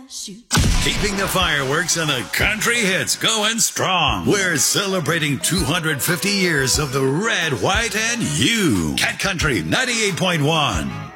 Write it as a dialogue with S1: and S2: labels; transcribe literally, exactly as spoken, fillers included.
S1: shoot.
S2: Keeping the fireworks and the country hits going strong. We're celebrating two hundred fifty years of the red, white, and you. Cat Country ninety-eight point one.